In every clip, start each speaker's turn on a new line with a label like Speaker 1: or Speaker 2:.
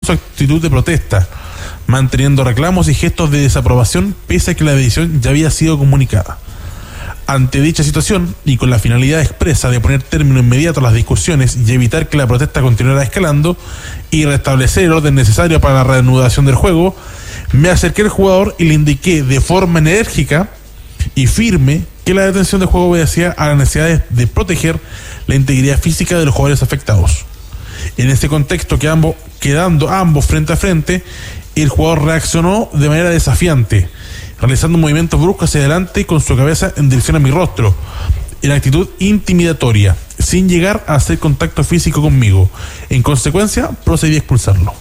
Speaker 1: su actitud de protesta, manteniendo reclamos y gestos de desaprobación pese a que la decisión ya había sido comunicada. Ante dicha situación, y con la finalidad expresa de poner término inmediato a las discusiones y evitar que la protesta continuara escalando y restablecer el orden necesario para la reanudación del juego, me acerqué al jugador y le indiqué de forma enérgica y firme que la detención del juego obedecía a la necesidad de proteger la integridad física de los jugadores afectados. En este contexto, quedando ambos frente a frente, el jugador reaccionó de manera desafiante, realizando un movimiento brusco hacia adelante con su cabeza en dirección a mi rostro, en actitud intimidatoria, sin llegar a hacer contacto físico conmigo. En consecuencia, procedí a expulsarlo.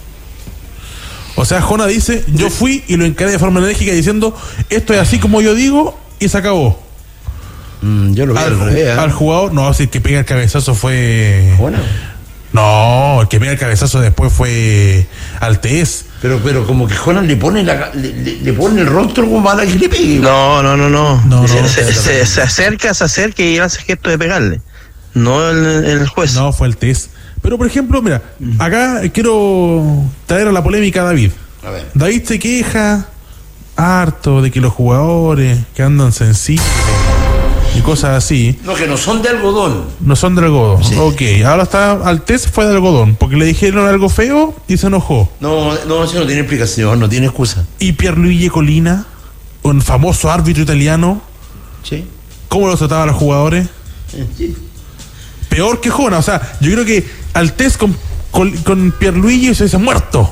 Speaker 1: O sea, Jona dice, yo fui y lo encaré de forma enérgica diciendo, esto es así como yo digo, y se acabó.
Speaker 2: Yo lo vi al revés.
Speaker 1: Al jugador, no, si el que pega el cabezazo fue...
Speaker 2: Bueno.
Speaker 1: No, el que pega el cabezazo después fue Altés.
Speaker 2: Pero como que Jonan le pone el rostro como a la que le pegue.
Speaker 3: No. Se acerca y hace gesto de pegarle. No el juez.
Speaker 1: No, fue Altés. Pero por ejemplo, mira, acá quiero traer a la polémica a David.
Speaker 2: A ver.
Speaker 1: David se queja harto de que los jugadores que andan sensibles y cosas así.
Speaker 2: No, que no son de algodón.
Speaker 1: No son de algodón.
Speaker 2: Sí.
Speaker 1: Ok, ahora está Altés fue de algodón, porque le dijeron algo feo y se enojó.
Speaker 2: No, eso no tiene explicación, no tiene excusa.
Speaker 1: Y Pierluigi Collina, un famoso árbitro italiano,
Speaker 2: Sí.
Speaker 1: ¿cómo los trataba a los jugadores?
Speaker 2: Sí.
Speaker 1: Peor que Jona, o sea, yo creo que Altés con Pierluigi se hubiese muerto.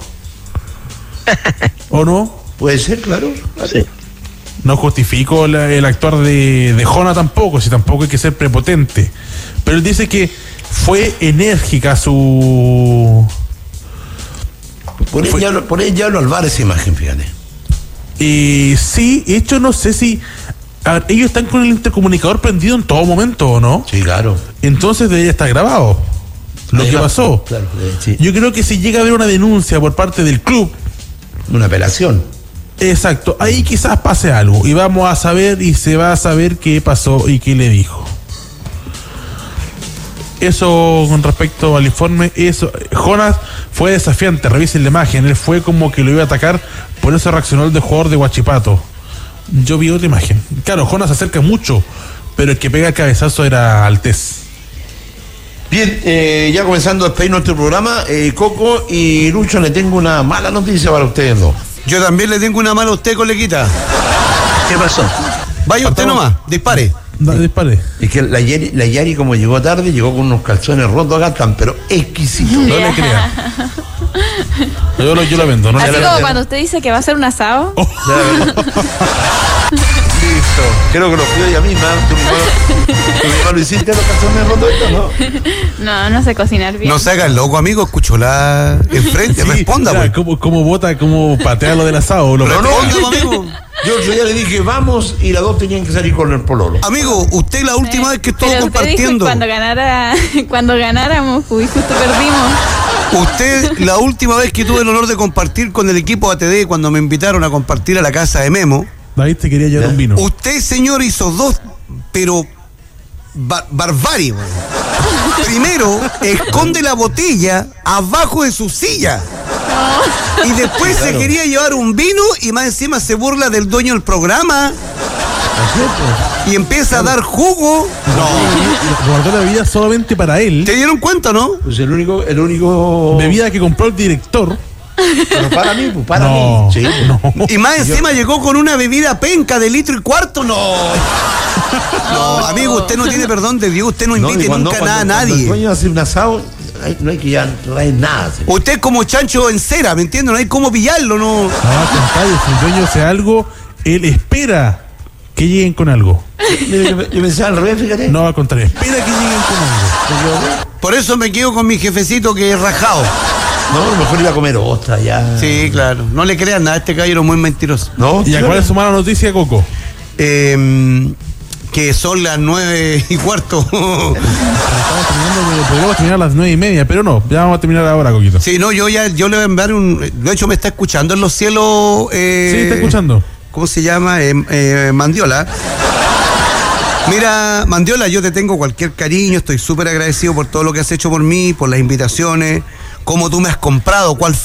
Speaker 1: ¿O no?
Speaker 2: Puede ser, claro.
Speaker 3: Sí.
Speaker 1: No justifico el actuar de Jona tampoco, si tampoco hay que ser prepotente. Pero él dice que fue enérgica su...
Speaker 2: Poner ya al bar esa imagen, fíjate.
Speaker 1: Sí, de hecho no sé si... A ver, ellos están con el intercomunicador prendido en todo momento, ¿o no?
Speaker 2: Sí, claro.
Speaker 1: Entonces debería estar grabado lo que pasó.
Speaker 2: Claro, sí.
Speaker 1: Yo creo que si llega a haber una denuncia por parte del club...
Speaker 2: Una apelación.
Speaker 1: Exacto, ahí quizás pase algo y vamos a saber y se va a saber qué pasó y qué le dijo. Eso con respecto al informe, eso, Jonas fue desafiante, revisen la imagen, él fue como que lo iba a atacar, por eso reaccionó el de jugador de Huachipato. Yo vi otra imagen. Claro, Jonas se acerca mucho, pero el que pega el cabezazo era Altés.
Speaker 2: Bien, ya comenzando a despedir nuestro programa, Coco y Lucho, le tengo una mala noticia para ustedes dos.
Speaker 4: Yo también le tengo una mala a usted, coleguita.
Speaker 3: ¿Qué pasó?
Speaker 4: Vaya usted nomás, dispare.
Speaker 1: Dispare.
Speaker 2: Es que la Yari, como llegó tarde, llegó con unos calzones rotos acá, tan pero exquisitos.
Speaker 1: No le crea. Yo lo vendo, no
Speaker 5: Así
Speaker 1: le
Speaker 5: como cuando usted dice que va a hacer un asado.
Speaker 2: Listo. Creo que lo fui ella misma. ¿Tú misma lo hiciste los calzones rotos estos, no?
Speaker 5: No sé cocinar bien.
Speaker 4: No se haga el loco, amigo, escúchola enfrente,
Speaker 1: Sí,
Speaker 4: responda,
Speaker 1: o sea,
Speaker 4: pues.
Speaker 1: ¿Cómo bota, cómo patea lo del asado? Lo
Speaker 2: Pero
Speaker 1: patea.
Speaker 2: no, amigo. Yo otro día le dije, vamos, y las dos tenían que salir con el pololo.
Speaker 4: Amigo, usted la última vez que estuvo
Speaker 5: Pero usted dijo
Speaker 4: compartiendo.
Speaker 5: cuando ganáramos, pues, justo perdimos.
Speaker 4: Usted, la última vez que tuve el honor de compartir con el equipo ATD, cuando me invitaron a compartir a la casa de Memo,
Speaker 1: David te quería llevar un vino.
Speaker 4: usted, señor, hizo dos, pero barbarie. Man. Primero, esconde la botella abajo de su silla. Y después se quería llevar un vino y más encima se burla del dueño del programa. Y empieza a dar jugo.
Speaker 1: Guardó la bebida solamente para él.
Speaker 4: ¿Te dieron cuenta, no?
Speaker 2: Pues el único...
Speaker 1: Bebida que compró el director.
Speaker 2: Pero para mí, pues para
Speaker 1: No,
Speaker 2: mí. Sí.
Speaker 1: no.
Speaker 4: Y más encima llegó con una bebida penca de 1,25 litros. No. No, amigo, usted no tiene perdón de Dios. Usted no invite nunca nada a
Speaker 2: Cuando el
Speaker 4: nadie.
Speaker 2: dueño hace un asado, no hay que ya traer nada. ¿Sí?
Speaker 4: Usted es como chancho en cera, ¿me entiende? No hay cómo pillarlo, ¿no?
Speaker 1: No, al contrario, si el dueño hace algo, él espera que lleguen con algo.
Speaker 2: Mira, yo pensaba al revés, fíjate.
Speaker 1: No, al contrario, espera que lleguen con algo.
Speaker 4: Por eso me quedo con mi jefecito que es rajado.
Speaker 2: No, a lo mejor iba a comer ostra ya.
Speaker 4: Sí, claro. No le crean nada, este caballero es muy mentiroso.
Speaker 2: ¿No?
Speaker 1: ¿Y a cuál es su mala noticia, Coco?
Speaker 4: Que son las 9:15.
Speaker 1: Podríamos terminar a las 9:30, pero no, ya vamos a terminar ahora, Coquito.
Speaker 4: Sí, no, yo le voy a enviar de hecho, me está escuchando en los cielos.
Speaker 1: Sí, está escuchando.
Speaker 4: ¿Cómo se llama? Mandiola. Mira, Mandiola, yo te tengo cualquier cariño, estoy súper agradecido por todo lo que has hecho por mí, por las invitaciones, cómo tú me has comprado, cuál